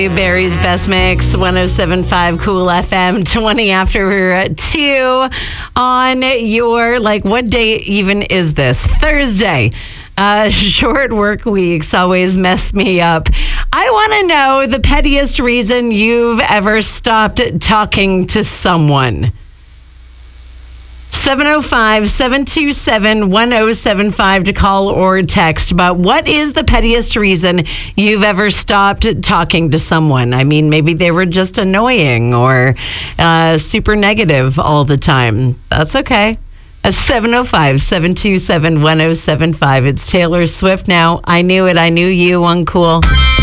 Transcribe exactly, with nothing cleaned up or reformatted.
Barry's Best Mix, one oh seven point five Cool F M, twenty after two on your, like, what day even is this? Thursday. Uh, short work weeks always mess me up. I want to know the pettiest reason you've ever stopped talking to someone. seven oh five, seven two seven, one oh seven five to call or text. But what is the pettiest reason you've ever stopped talking to someone? I mean, maybe they were just annoying or uh, super negative all the time. That's okay. Uh, seven oh five, seven two seven, one oh seven five. It's Taylor Swift now. I Knew It. I Knew You. Uncool.